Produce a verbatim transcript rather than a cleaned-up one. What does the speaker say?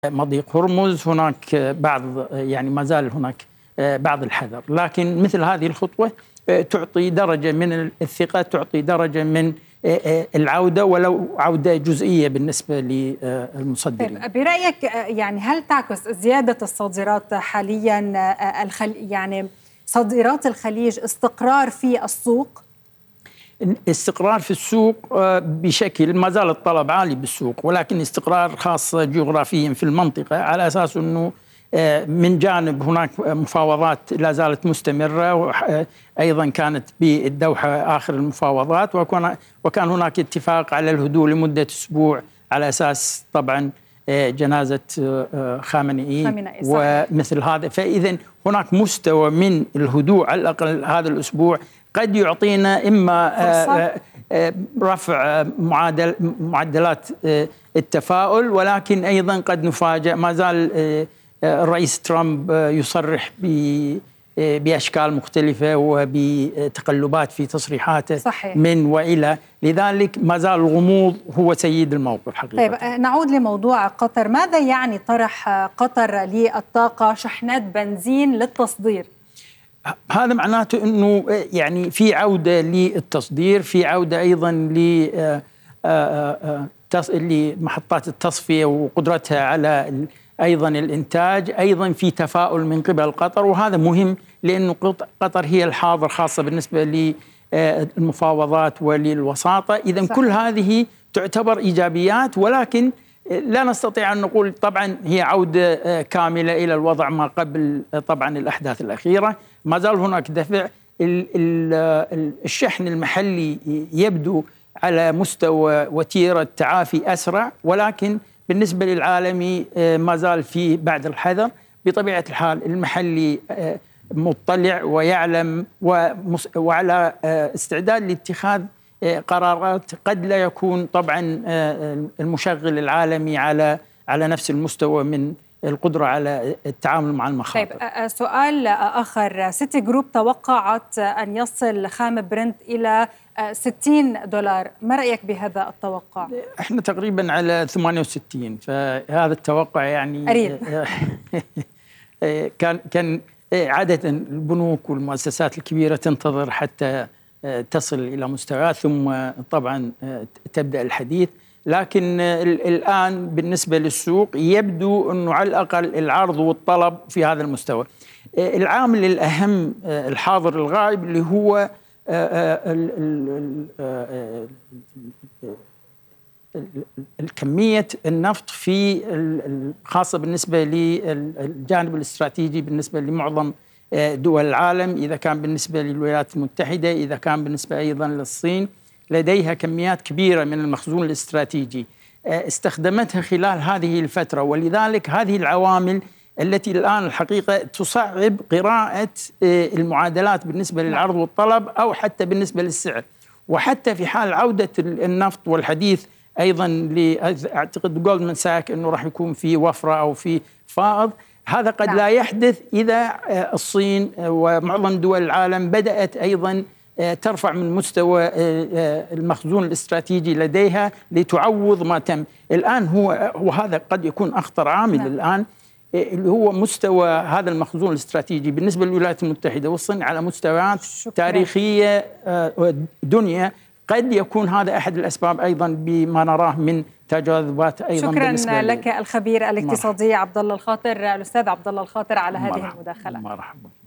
مضيق هرمز هناك بعض يعني ما زال هناك بعض الحذر، لكن مثل هذه الخطوة تعطي درجة من الثقة، تعطي درجة من العودة ولو عودة جزئية بالنسبة للمصدرين. طيب برأيك يعني هل تعكس زيادة الصادرات حاليا الخل... يعني صادرات الخليج استقرار في السوق؟ استقرار في السوق بشكل ما زال الطلب عالي بالسوق، ولكن استقرار خاص جغرافيا في المنطقة على أساس أنه من جانب هناك مفاوضات لا زالت مستمرة، أيضا كانت بالدوحة آخر المفاوضات، وكان وكان هناك اتفاق على الهدوء لمدة أسبوع على أساس طبعا جنازة خامنئي ومثل هذا. فإذا هناك مستوى من الهدوء على الأقل هذا الأسبوع قد يعطينا إما رفع معادل معدلات التفاؤل، ولكن أيضا قد نفاجأ. ما زال الرئيس ترامب يصرح بأشكال مختلفة وبتقلبات في تصريحاته صحيح. من وإلى، لذلك ما زال الغموض هو سيد الموقف حقيقة. طيب نعود لموضوع قطر، ماذا يعني طرح قطر للطاقة شحنات بنزين للتصدير؟ هذا معناته أنه يعني في عودة للتصدير، في عودة أيضا لمحطات التصفية وقدرتها على أيضا الإنتاج، أيضا في تفاؤل من قبل قطر، وهذا مهم لأنه قطر هي الحاضر خاصة بالنسبة للمفاوضات وللوساطة. إذن كل هذه تعتبر إيجابيات، ولكن لا نستطيع أن نقول طبعا هي عودة كاملة إلى الوضع ما قبل طبعا الأحداث الأخيرة. ما زال هناك دفع. الشحن المحلي يبدو على مستوى وتيرة تعافي أسرع، ولكن بالنسبة للعالمي ما زال في بعد الحذر. بطبيعة الحال المحلي مطلع ويعلم وعلى استعداد لاتخاذ قرارات قد لا يكون طبعا المشغل العالمي على على نفس المستوى من القدرة على التعامل مع المخاطر. طيب سؤال آخر، سيتي جروب توقعت أن يصل خام برنت إلى ستين دولار، ما رأيك بهذا التوقع؟ احنا تقريبا على ثمانية وستين، فهذا التوقع يعني قريب. كان كان عادة البنوك والمؤسسات الكبيرة تنتظر حتى تصل إلى مستويات ثم طبعا تبدأ الحديث، لكن الآن بالنسبة للسوق يبدو أنه على الأقل العرض والطلب في هذا المستوى. العامل الأهم الحاضر الغائب اللي هو الكمية النفط في خاصة بالنسبة للجانب الاستراتيجي بالنسبة لمعظم دول العالم، إذا كان بالنسبة للولايات المتحدة، إذا كان بالنسبة أيضا للصين، لديها كميات كبيرة من المخزون الاستراتيجي استخدمتها خلال هذه الفترة، ولذلك هذه العوامل التي الآن الحقيقة تصعب قراءة المعادلات بالنسبة للعرض والطلب أو حتى بالنسبة للسعر. وحتى في حال عودة النفط والحديث أيضا أعتقد جولدمان ساك أنه راح يكون في وفرة أو في فائض، هذا قد نعم. لا يحدث إذا الصين ومعظم دول العالم بدأت أيضا ترفع من مستوى المخزون الاستراتيجي لديها لتعوض ما تم. الآن هو وهذا قد يكون أخطر عامل نعم. الآن اللي هو مستوى هذا المخزون الاستراتيجي بالنسبة للولايات المتحدة والصين على مستويات شكرا. تاريخية دنيا. قد يكون هذا أحد الأسباب أيضا بما نراه من تجاذبات أيضا. شكرا لك الخبير الاقتصادي عبد الله الخاطر، الأستاذ عبد الله الخاطر على هذه المداخلة. مرحبا.